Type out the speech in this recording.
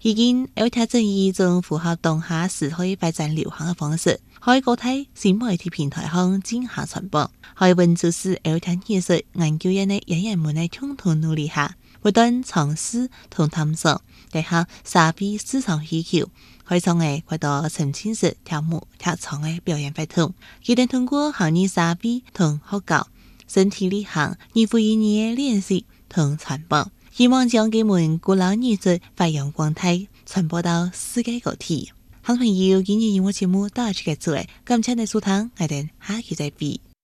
已經有調整以一種符合當下時代發展流行嘅方式，喺各大新媒體平台上進行傳播。喺文字史有調藝術研究人嘅人員們嘅共同努力下，不斷嘗試同探索，結合社會市場需求，開創嘅許多沉浸式跳舞跳唱嘅表演活動。佢哋通過校園社會同學校、身體力行、二副一年嘅練習同傳播，希望將佢們古老藝術發揚光大，傳播到世界各地。好朋友，今日音樂節目到此結束，感謝你收聽，我哋下期再會。